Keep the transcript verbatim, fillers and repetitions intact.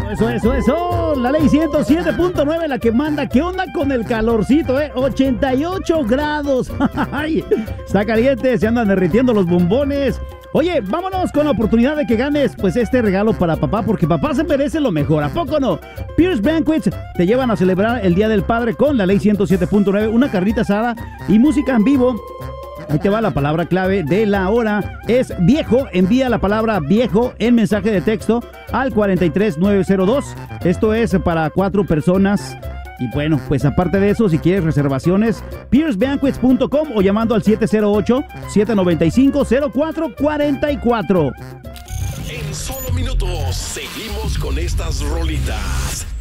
Eso, eso, eso. La ley ciento siete punto nueve, la que manda. ¿Qué onda con el calorcito, eh? ochenta y ocho grados. Ay, está caliente, se andan derritiendo los bombones. Oye, vámonos con la oportunidad de que ganes pues este regalo para papá, porque papá se merece lo mejor, ¿a poco no? Pierce Banquets te llevan a celebrar el Día del Padre con la ley ciento siete punto nueve, una carnita asada y música en vivo. Ahí te va la palabra clave de la hora. Es viejo. Envía la palabra viejo en mensaje de texto al cuarenta y tres nueve cero dos. Esto es para cuatro personas. Y bueno, pues aparte de eso, si quieres reservaciones, pierce banquets punto com o llamando al siete cero ocho, siete nueve cinco, cero cuatro cuatro cuatro. En solo minutos seguimos con estas rolitas.